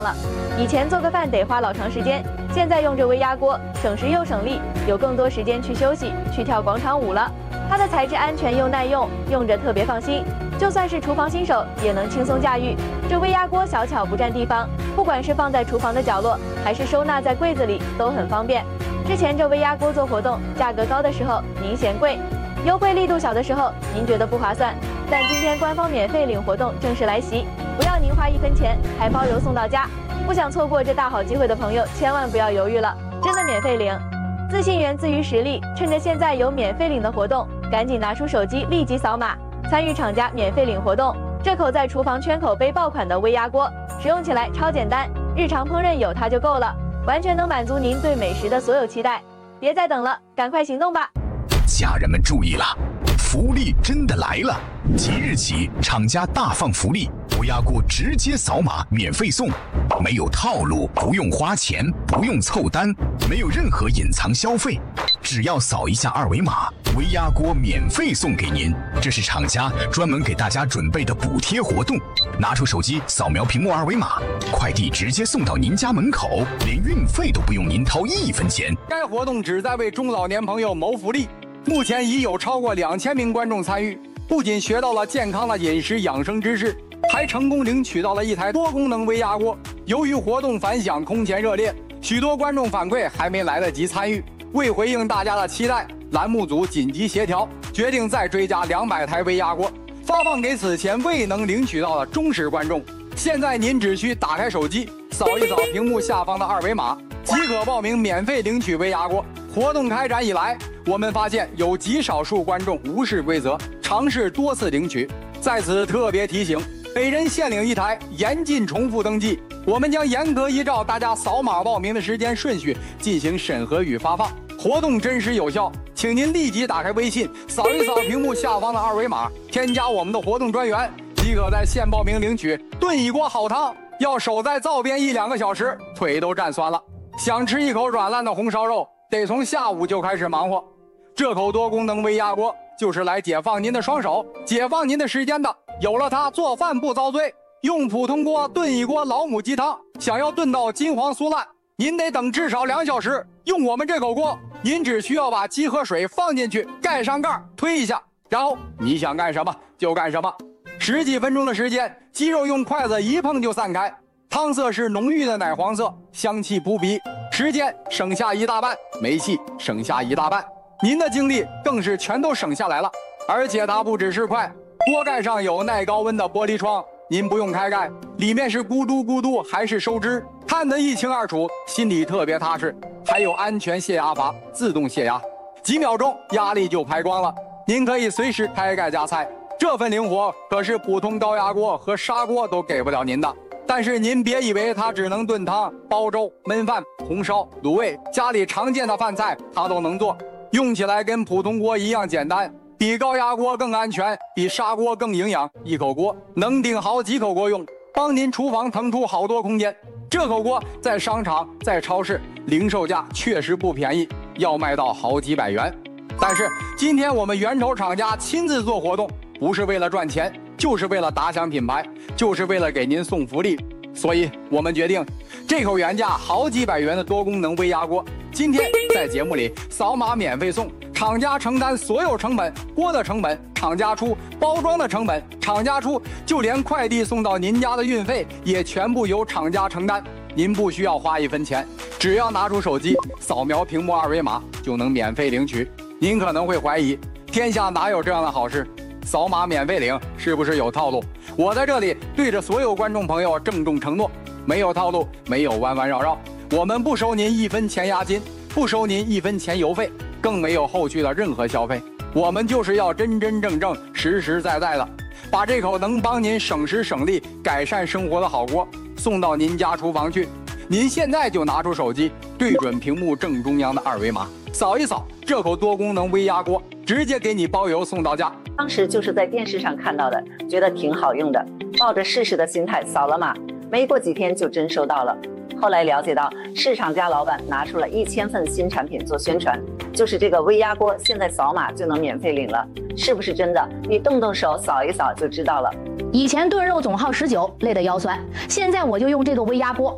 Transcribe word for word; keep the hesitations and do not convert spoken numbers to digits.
了。以前做个饭得花老长时间，现在用这微压锅，省时又省力，有更多时间去休息、去跳广场舞了。它的材质安全又耐用，用着特别放心，就算是厨房新手也能轻松驾驭。这微压锅小巧不占地方，不管是放在厨房的角落，还是收纳在柜子里，都很方便。之前这微压锅做活动，价格高的时候您嫌贵，优惠力度小的时候您觉得不划算，但今天官方免费领活动正式来袭，不要您花一分钱，还包邮送到家。不想错过这大好机会的朋友，千万不要犹豫了，真的免费领。自信源自于实力，趁着现在有免费领的活动，赶紧拿出手机立即扫码，参与厂家免费领活动。这口在厨房圈口杯爆款的微压锅，使用起来超简单，日常烹饪有它就够了，完全能满足您对美食的所有期待。别再等了，赶快行动吧！ 家人们注意了，福利真的来了！即日起，厂家大放福利，微压锅直接扫码免费送，没有套路，不用花钱，不用凑单，没有任何隐藏消费，只要扫一下二维码，微压锅免费送给您。这是厂家专门给大家准备的补贴活动，拿出手机扫描屏幕二维码，快递直接送到您家门口，连运费都不用您掏一分钱。 该活动旨在为中老年朋友谋福利，目前已有超过两千名观众参与，不仅学到了健康的饮食养生知识，还成功领取到了一台多功能微压锅。由于活动反响空前热烈，许多观众反馈还没来得及参与。为回应大家的期待，栏目组紧急协调，决定再追加两百台微压锅，发放给此前未能领取到的忠实观众。现在您只需打开手机，扫一扫屏幕下方的二维码，即可报名免费领取微压锅。活动开展以来，我们发现有极少数观众无视规则，尝试多次领取。在此特别提醒，每人限领一台，严禁重复登记。我们将严格依照大家扫码报名的时间顺序进行审核与发放。活动真实有效，请您立即打开微信，扫一扫屏幕下方的二维码，添加我们的活动专员，即可在线报名领取炖一锅好汤。要守在灶边一两个小时，腿都站酸了。想吃一口软烂的红烧肉，得从下午就开始忙活。这口多功能微压锅就是来解放您的双手，解放您的时间的。有了它，做饭不遭罪。用普通锅炖一锅老母鸡汤，想要炖到金黄酥烂，您得等至少两小时。用我们这口锅，您只需要把鸡和水放进去，盖上盖，推一下，然后你想干什么就干什么。十几分钟的时间，鸡肉用筷子一碰就散开，汤色是浓郁的奶黄色，香气扑鼻。时间省下一大半，煤气省下一大半，您的精力更是全都省下来了。而且它不只是快，锅盖上有耐高温的玻璃窗，您不用开盖，里面是咕嘟咕嘟还是收汁，看得一清二楚，心里特别踏实。还有安全泄压阀，自动泄压，几秒钟压力就排光了，您可以随时开盖加菜。这份灵活可是普通高压锅和砂锅都给不了您的。但是您别以为它只能炖汤、煲粥、焖饭、红烧、卤味，家里常见的饭菜它都能做，用起来跟普通锅一样简单，比高压锅更安全，比砂锅更营养。一口锅能顶好几口锅用，帮您厨房腾出好多空间。这口锅在商场、在超市零售价确实不便宜，要卖到好几百元。但是今天我们源头厂家亲自做活动，不是为了赚钱，就是为了打响品牌，就是为了给您送福利。所以我们决定，这口原价好几百元的多功能微压锅，今天在节目里扫码免费送，厂家承担所有成本，锅的成本厂家出，包装的成本厂家出，就连快递送到您家的运费也全部由厂家承担。您不需要花一分钱，只要拿出手机扫描屏幕二维码就能免费领取。您可能会怀疑，天下哪有这样的好事？扫码免费领是不是有套路？我在这里对着所有观众朋友郑重承诺，没有套路，没有弯弯绕绕，我们不收您一分钱押金，不收您一分钱邮费，更没有后续的任何消费。我们就是要真真正正实实在在的把这口能帮您省时省力改善生活的好锅送到您家厨房去。您现在就拿出手机对准屏幕正中央的二维码，扫一扫这口多功能微压锅，直接给你包邮送到家。 当时就是在电视上看到的，觉得挺好用的，抱着试试的心态扫了码，没过几天就真收到了。后来了解到，市场家老板拿出了一千份新产品做宣传，就是这个微压锅，现在扫码就能免费领了，是不是真的？你动动手扫一扫就知道了。 以前炖肉总耗十九，累得腰酸，现在我就用这个微压锅，